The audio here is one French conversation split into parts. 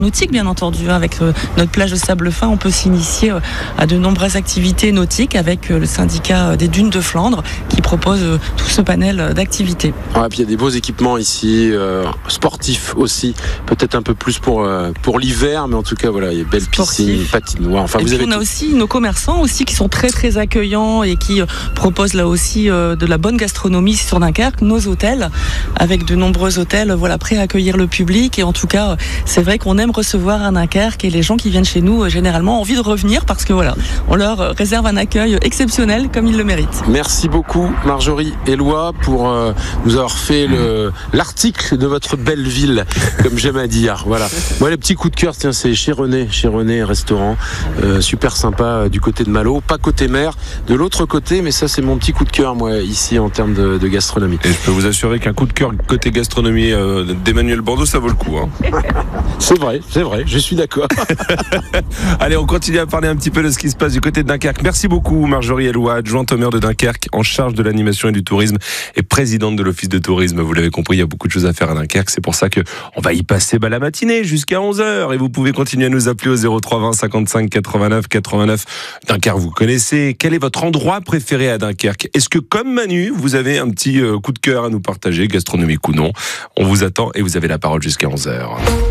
nautique bien entendu, avec notre plage de sable fin, on peut s'initier à de nombreuses activités nautiques avec le syndicat des dunes de Flandre qui propose tout ce panel d'activités. Ah, puis il y a des beaux équipements ici, sportifs aussi, peut-être un peu plus pour l'hiver, mais en tout cas voilà, il y a belles piscines, patinoires. Enfin, on a aussi nos commerçants aussi qui sont très très accueillants et qui proposent là aussi de la bonne gastronomie sur Dunkerque, nos hôtels, avec de nombreux hôtels prêts à accueillir le public. Et en tout cas, c'est vrai qu'on aime recevoir à Dunkerque et les gens qui viennent chez nous généralement ont envie de revenir parce que on leur réserve un accueil exceptionnel comme ils le méritent. Merci beaucoup Marjorie Eloi pour nous avoir fait l'article de votre belle ville, comme j'aime à dire. Voilà. Moi, les petits coups de cœur, tiens, c'est chez René restaurant, super sympa du côté de Malo, pas côté mer, de l'autre côté, mais ça c'est mon petit coup de cœur moi ici en termes de gastronomie. Et je peux vous assurer qu'un coup de cœur côté gastronomie d'Emmanuel Bordeaux, ça vaut le coup. C'est vrai, je suis d'accord. Allez, on continue à parler un petit peu de ce qui se passe du côté de Dunkerque. Merci beaucoup Marjorie Eloi, adjointe au maire de Dunkerque, en charge de l'animation et du tourisme et présidente de l'office de tourisme. Vous l'avez compris, il y a beaucoup de choses à faire à Dunkerque. C'est pour ça qu'on va y passer la matinée jusqu'à 11h. Et vous pouvez continuer à nous appeler au 03 20 55 89 89. Dunkerque, vous connaissez. Quel est votre endroit préféré à Dunkerque? Est-ce que, comme Manu, vous avez un petit coup de cœur à nous partager, gastronomique ou non? On vous attend et vous avez la parole jusqu'à 11h.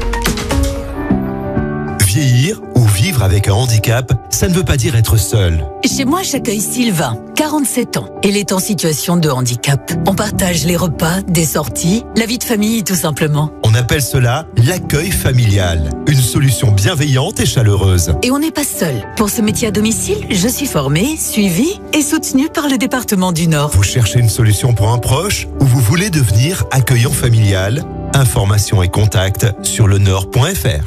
Vieillir ou vivre avec un handicap, ça ne veut pas dire être seul. Chez moi, j'accueille Sylvain, 47 ans. Elle est en situation de handicap. On partage les repas, des sorties, la vie de famille tout simplement. On appelle cela l'accueil familial. Une solution bienveillante et chaleureuse. Et on n'est pas seul. Pour ce métier à domicile, je suis formée, suivie et soutenue par le département du Nord. Vous cherchez une solution pour un proche ou vous voulez devenir accueillant familial? Informations et contacts sur lenord.fr.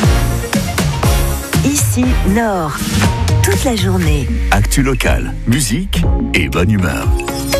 Ici, Nord. Toute la journée. Actu locale, musique et bonne humeur.